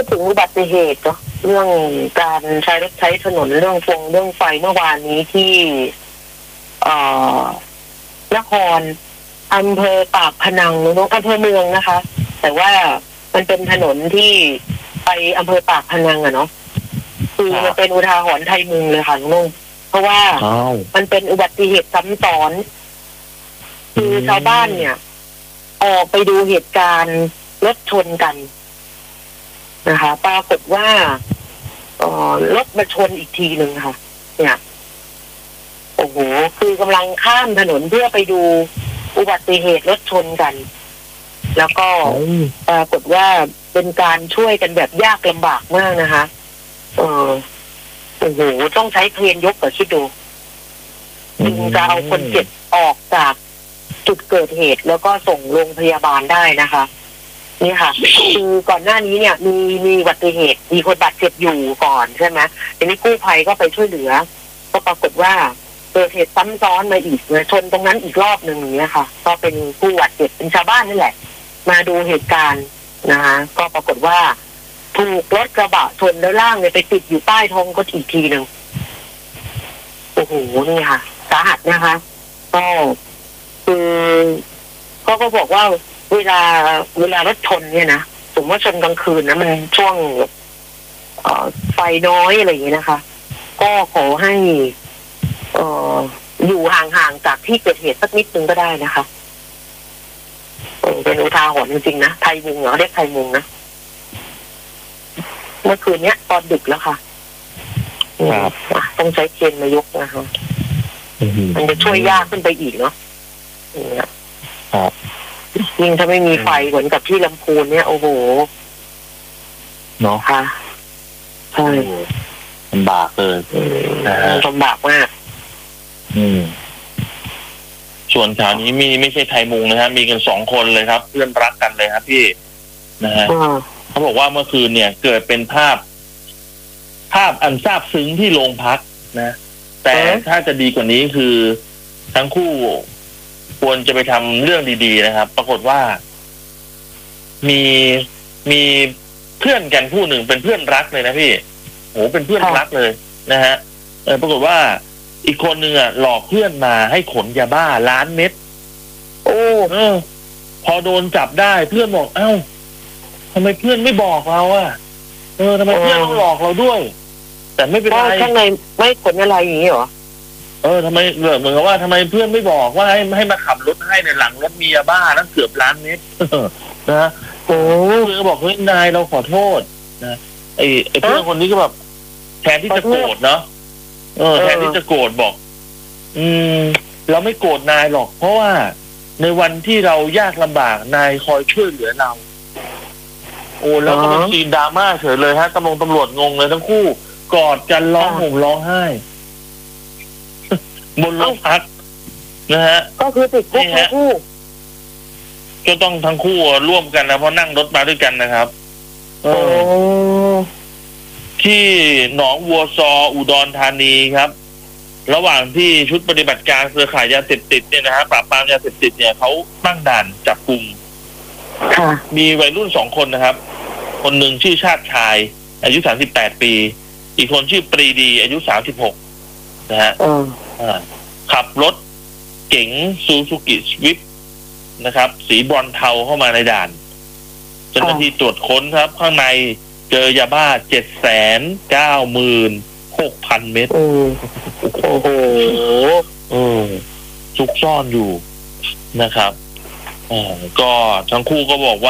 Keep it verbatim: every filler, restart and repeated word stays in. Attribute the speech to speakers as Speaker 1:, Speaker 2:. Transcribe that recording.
Speaker 1: ดถึงอุบัติเหตุเนาะเรื่องการใช้รถใช้ถนนเรื่องฟงเรื่องไฟเมื่อวานนี้ที่เอ่อนครอำเภอปากพนังน้องอำเภอเมืองนะคะแต่ว่ามันเป็นถนนที่ไปอำเภอปากพนังอะเนาะคือมันเป็นอุทาหรณ์ไทยมุงเลยค่ะน้องเพราะว่ามันเป็นอุบัติเหตุซ้ำซ้อนคือชาวบ้านเนี่ยออกไปดูเหตุการณ์รถชนกันนะคะปรากฏว่าเอ่อรถมาชนอีกทีหนึ่งค่ะเนี่ยโอ้โหคือกำลังข้ามถนนเพื่อไปดูอุบัติเหตุรถชนกัน แล้วก็ปรากฏว่าเป็นการช่วยกันแบบยากลำบากมากนะคะเออโอ้โหต้องใช้เครนยกกับคิดดูจึงจะเอาคนเจ็บออกจากจุดเกิดเหตุแล้วก็ส่งโรงพยาบาลได้นะคะนี่ค่ะคือก่อนหน้านี้เนี่ยมีมีอุบัติเหตุมีคนบาดเจ็บอยู่ก่อนใช่ไหมทีนี้กู้ภัยก็ไปช่วยเหลือก็ปรากฏว่าเกิดเหตุซ้ำซ้อนมาอีกชนตรงนั้นอีกรอบหนึ่งอย่างเงี้ยค่ะก็เป็นผู้บาดเจ็บเป็นชาวบ้านนี่แหละมาดูเหตุการณ์นะคะก็ปรากฏว่าถูกรถกระบะชนแล้วล่างเนี่ยไปติดอยู่ใต้ท้องก็อีกทีหนึ่งโอ้โหนี่ค่ะสาหัสนะคะก็คือเขาก็บอกว่าเวลาเวลารถชนเนี่ยนะสมมติว่าชนกลางคืนนะมันช่วงเอ่อไฟน้อยอะไรอย่างเงี้ยนะคะก็ขอให้เอ่ออยู่ห่างๆจากที่เกิดเหตุสักนิดนึงก็ได้นะคะเป็นอุทาหรณ์จริงๆนะไทยมุงเหรอเรียกไทยมุงนะเมื่อคืนเนี้ยตอนดึกแล้วค่ะต้องใช้เครนมายกนะคะมันจะช่วยยากขึ้นไปอีกเนาะยิ่งถ้าไม่มีไฟเหมือนกับที่ลำพูนเนี่ยโอ้โห
Speaker 2: เนาะ
Speaker 1: ค่ะใช่
Speaker 2: ลำบากเลย
Speaker 1: ลำบากมาก
Speaker 2: อืมส่วนข่าวนี้มีไม่ใช่ไทยมุงนะฮะมีกันสองคนเลยครับเพื่อนรักกันเลยครับพี่นะฮะเขาบอกว่าเมื่อคืนเนี่ยเกิดเป็นภาพภาพอันซาบซึ้งที่โรงพักนะแต่ถ้าจะดีกว่านี้คือทั้งคู่ควรจะไปทำเรื่องดีๆนะครับปรากฏว่ามีมีเพื่อนกันผู้หนึ่งเป็นเพื่อนรักเลยนะพี่โหเป็นเพื่อนรักเลยนะฮะเออปรากฏว่าอีกคนหนึ่งอ่ะหลอกเพื่อนมาให้ขนยาบ้าล้านเม็ดโอ้เออพอโดนจับได้เพื่อนบอกเอ้าทำไมเพื่อนไม่บอกเราอ่ะเออทำไมเพื่อนต้องหลอกเราด้วยแต่ไม่เป็นไร
Speaker 1: ข้างในไม่ขนอะไรอย่างนี้เหรอ
Speaker 2: เออทำไมเหมือนกับว่าทำไมเพื่อนไม่บอกว่าให้ให้มาขับรถให้ในหลังรถมียาบ้านั่นเกือบล้านเม็ดนะโอ้เพื่อนก็บอกเฮ้ยนายเราขอโทษนะไอ้ไอ้เพื่อนคนนี้ก็แบบแทนที่จะโกรธเนาะเออแทนที่จะโกรธบอกอืมเราไม่โกรธนายหรอกเพราะว่าในวันที่เรายากลำบากนายคอยช่วยเหลือเราโอ้แล้วก็เป็นซีนดราม่าเฉยเลยฮะตำรวจตำรวจงงเลยทั้งคู่กอดกันร้องห่มร้องไห้บนรถพักนะฮะ
Speaker 1: ก็คือติดคุกทั้งคู่
Speaker 2: ก็ต้องทั้งคู่ร่วมกันนะเพราะนั่งรถมาด้วยกันนะครับเออที่หนองวัวซออุดรธานีครับระหว่างที่ชุดปฏิบัติการเครือข่ายยาเสพติดเนี่ยนะฮะปราบปรามยาเสพติดเนี่ยเขาตั้งด่านจับกุมมีวัยรุ่นสองคนนะครับคนหนึ่งชื่อชาติชายอายุสามสิบแปดปีอีกคนชื่อปรีดีอายุสามสิบหกนะฮะขับรถเก๋งซูซูกิสวิฟนะครับสีบรอนเทาเข้ามาในด่านเจ้าหน้าที่ตรวจค้นครับข้างในเจอยาบ้าเจ็ดแสนเก้าหมื่นหกพันเม็ดโอ้โหเออซุกซ่อนอยู่นะครับอ่าก็ทั้งคู่ก็บอกว่า